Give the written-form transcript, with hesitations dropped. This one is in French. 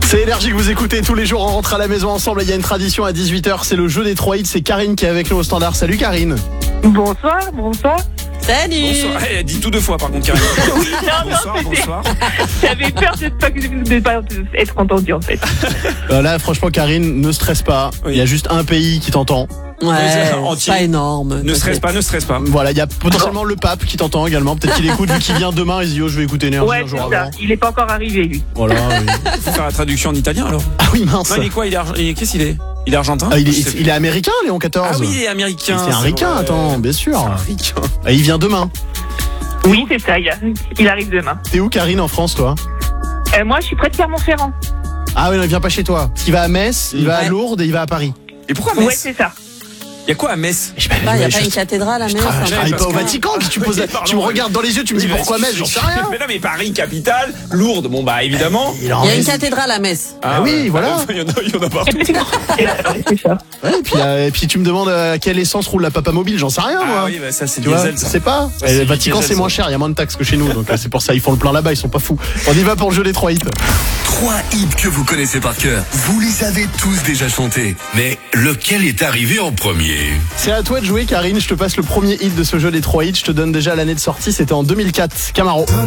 C'est Énergie que vous écoutez tous les jours, on rentre à la maison ensemble. Il y a une tradition à 18h, c'est le jeu des 3 hits. C'est Karine qui est avec nous au standard. Salut Karine. Bonsoir. Salut. Bonsoir. Elle dit tout deux fois par contre, Karine. Bonsoir. J'avais peur de pas être entendu en fait. Là franchement Karine, ne stresse pas. Oui. Il y a juste un pays qui t'entend. Ouais, Entier. pas énorme. Ne stresse pas. Voilà, il y a potentiellement le pape qui t'entend également. Peut-être qu'il écoute vu qu'il vient demain. Il se dit je vais écouter Énergie Ouais, un jour c'est ça. avant. Il est pas encore arrivé lui. Voilà. Oui. Faut faire la traduction en italien alors. Ah oui mince. Non, il est quoi? Qu'est-ce qu'il est? Il est argentin? Ah, il est américain Léon XIV. Ah oui, il est américain. C'est un ricain, vrai. attends, bien sûr. C'est un ricain. Ah, il vient demain. Oui, c'est ça. Il arrive demain. T'es où Karine en France toi? Moi, je suis près de Clermont-Ferrand. Ah oui, non, il vient pas chez toi. Parce qu'il va à Metz, il va à Ouais. Lourdes et il va à Paris. Et pourquoi Ouais, Metz? c'est ça. Il y a quoi à Metz? Je Il n'y a pas une cathédrale à Metz. Je travaille parce pas au que- Vatican, tu me regardes dans les yeux, tu me dis pourquoi Metz, j'en sais rien. Mais non, mais Paris, capitale, Lourdes, bon bah évidemment. Il y a une cathédrale à Metz. Ah oui, voilà. Il y en a partout. C'est ça. Ouais, et puis tu me demandes à quelle essence roule la papa mobile, j'en sais rien moi. Ah oui, bah ça c'est Tu vois, diesel ça. c'est pas. Ça, c'est Le Vatican diesel, c'est ça. moins cher, il y a moins de taxes que chez nous, donc c'est pour ça ils font le plein là-bas, ils sont pas fous. On y va pour le jeu des 3 hits. 3 hits que vous connaissez par cœur. Vous les avez tous déjà chantés. Mais lequel est arrivé en premier? C'est à toi de jouer Karine, je te passe le premier hit de ce jeu des 3 hits, je te donne déjà l'année de sortie, c'était en 2004, Camaro.